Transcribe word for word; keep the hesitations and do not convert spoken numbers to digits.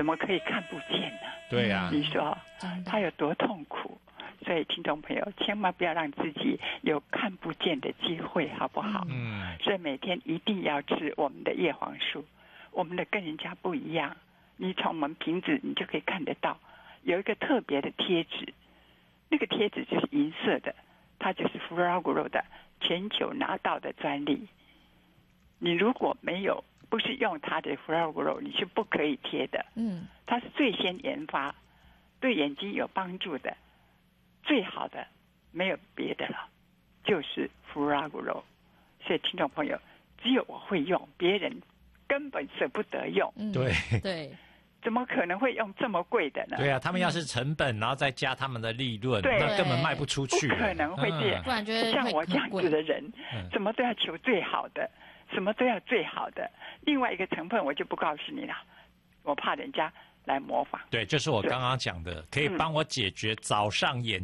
么可以看不见呢？ 对呀、啊， 你说他有多痛苦？所以听众朋友千万不要让自己有看不见的机会，好不好？ 嗯， 所以每天一定要吃我们的叶黄素，我们的跟人家不一样，你从我们瓶子你就可以看得到有一个特别的贴纸，那个贴纸就是银色的，它就是 Furagro 的全球拿到的专利，你如果没有不是用它的 Furagro 你是不可以贴的。 嗯， 它是最先研发对眼睛有帮助的最好的，没有别的了，就是 Furagro。 所以听众朋友只有我会用，别人根本舍不得用。 嗯， 对对， 怎么可能会用这么贵的呢？ 对啊，他们要是成本，然后再加他们的利润， 对那根本卖不出去， 不可能会这样。 嗯、 不然觉得像我这样子的人， 嗯、 什么都要求最好的，什么都要最好的。另外一个成分我就不告诉你了，我怕人家来模仿。 对，就是我刚刚讲的，可以帮我解决早上眼